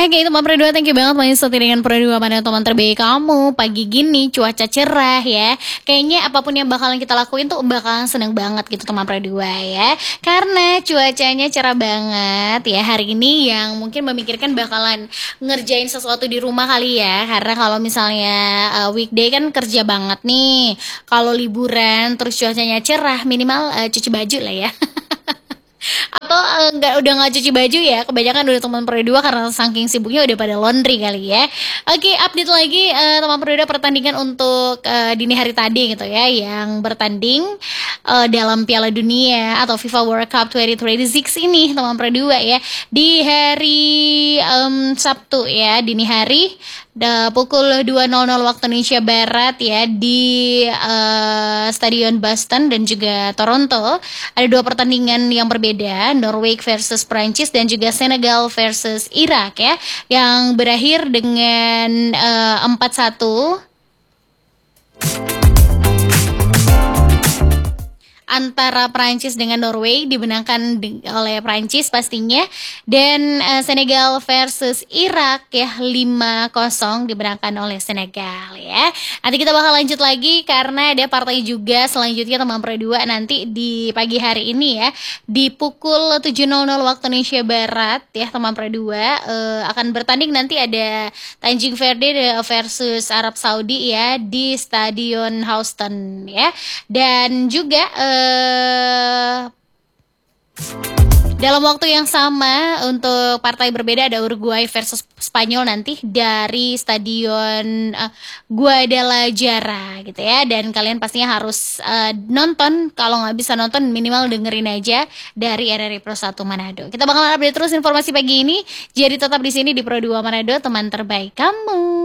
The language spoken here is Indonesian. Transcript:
Oke, teman Pro 2, thank you banget masih setia dengan Pro 2 pada teman terbaik kamu. Pagi gini cuaca cerah ya. Kayaknya apapun yang bakalan kita lakuin tuh bakalan seneng banget gitu teman Pro 2 ya. Karena cuacanya cerah banget ya hari ini, yang mungkin memikirkan bakalan ngerjain sesuatu di rumah kali ya. Karena kalau misalnya weekday kan kerja banget nih. Kalau liburan terus cuacanya cerah, minimal cuci baju lah ya. Atau udah nggak cuci baju ya, kebanyakan udah teman Pro 2 karena saking sibuknya udah pada laundry kali ya. Oke, update lagi teman Pro 2 pertandingan untuk dini hari tadi gitu ya, yang bertanding dalam Piala Dunia atau FIFA World Cup 2026 ini teman Pro 2 ya, di hari Sabtu ya, dini hari pukul 2.00 waktu Indonesia Barat ya, di Stadion Boston dan juga Toronto. Ada dua pertandingan yang berbeda, Norway versus Prancis dan juga Senegal versus Irak ya, yang berakhir dengan 4-1 antara Prancis dengan Norway, dimenangkan oleh Prancis pastinya, dan Senegal versus Irak ya 5-0 dimenangkan oleh Senegal ya. Nanti kita bakal lanjut lagi karena ada partai juga selanjutnya teman Pro 2 nanti di pagi hari ini ya, di pukul 7.00 waktu Indonesia Barat ya teman Pro 2 akan bertanding. Nanti ada Tanjung Verde versus Arab Saudi ya di Stadion Houston ya. Dan juga dalam waktu yang sama untuk partai berbeda ada Uruguay versus Spanyol nanti dari Stadion Guadalajara gitu ya. Dan kalian pastinya harus nonton, kalau nggak bisa nonton minimal dengerin aja dari RRI Pro 1 Manado. Kita bakalan update terus informasi pagi ini, jadi tetap di sini di Pro 2 Manado, teman terbaik kamu.